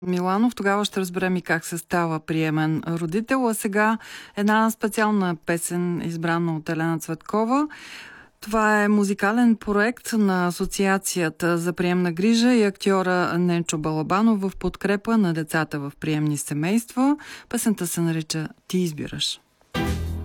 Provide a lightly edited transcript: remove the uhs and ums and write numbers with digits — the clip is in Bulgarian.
Миланов, тогава ще разберем и как се става приемен родител. А сега една специална песен, избрана от Елена Цветкова. Това е музикален проект на Асоциацията за приемна грижа и актьора Ненчо Балабанов в подкрепа на децата в приемни семейства. Песента се нарича "Ти избираш".